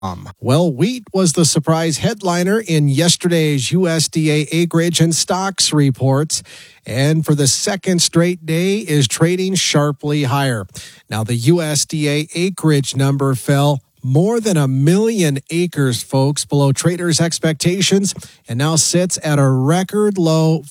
Well, wheat was the surprise headliner in yesterday's USDA acreage and stocks reports, and for the second straight day is trading sharply higher. Now, the USDA acreage number fell more than 1 million acres, folks, below traders' expectations, and now sits at a record low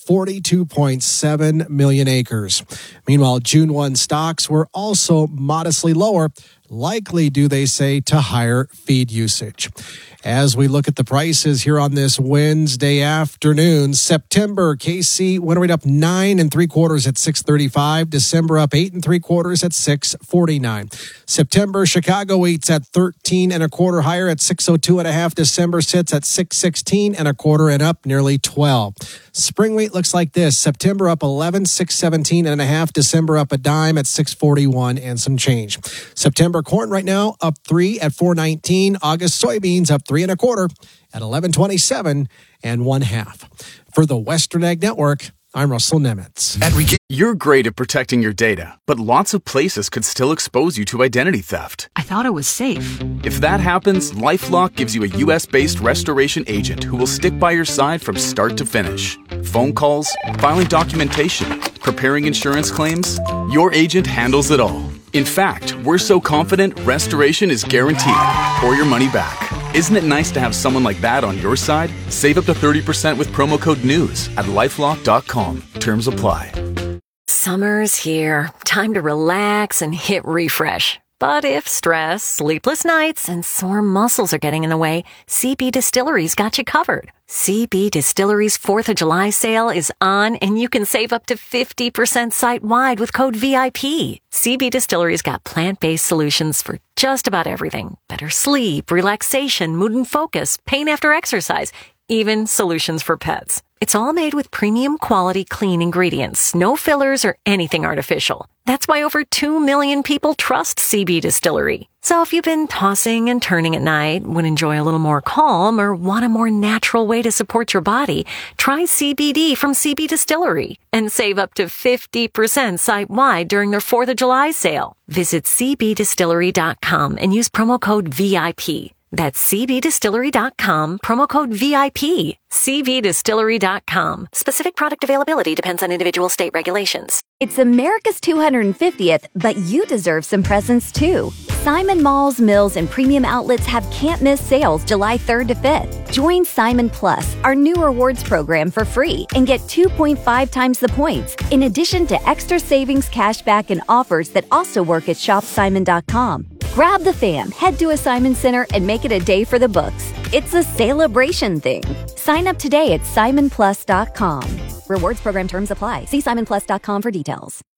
42.7 million acres. Meanwhile, June 1 stocks were also modestly lower, likely due, they say, to higher feed usage. As we look at the prices here on this Wednesday afternoon, September KC went right up 9 3/4 at $6.35. December up 8 3/4 at $6.49. September Chicago wheat's at 13 1/4 higher at $6.02.5. December sits at $6.16 1/4 and up nearly 12. Spring wheat looks like this. September up 11, $6.17.5. December up a dime at $6.41 and some change. September corn right now up 3 at $4.19. August soybeans up 3 1/4 at $11.27 1/2. For the Western Ag Network, I'm Russell Nemitz. You're great at protecting your data, but lots of places could still expose you to identity theft. I thought it was safe. If that happens, LifeLock gives you a U.S.-based restoration agent who will stick by your side from start to finish. Phone calls, filing documentation, preparing insurance claims, your agent handles it all. In fact, we're so confident restoration is guaranteed or your money back. Isn't it nice to have someone like that on your side? Save up to 30% with promo code NEWS at LifeLock.com. Terms apply. Summer's here. Time to relax and hit refresh. But if stress, sleepless nights, and sore muscles are getting in the way, CB Distillery's got you covered. CB Distillery's 4th of July sale is on, and you can save up to 50% site-wide with code VIP. CB Distillery's got plant-based solutions for just about everything. Better sleep, relaxation, mood and focus, pain after exercise, even solutions for pets. It's all made with premium quality clean ingredients, no fillers or anything artificial. That's why over 2 million people trust CB Distillery. So if you've been tossing and turning at night, would enjoy a little more calm, or want a more natural way to support your body, try CBD from CB Distillery and save up to 50% site-wide during their 4th of July sale. Visit cbdistillery.com and use promo code VIP. That's cbdistillery.com, promo code VIP. cbdistillery.com. Specific product availability depends on individual state regulations. It's America's 250th, but you deserve some presents too. Simon Malls, Mills, and premium outlets have can't-miss sales July 3rd to 5th. Join Simon Plus, our new rewards program, for free and get 2.5 times the points, in addition to extra savings, cashback, and offers that also work at shopsimon.com. Grab the fam, head to a Simon Center, and make it a day for the books. It's a celebration thing. Sign up today at simonplus.com. Rewards program terms apply. See simonplus.com for details.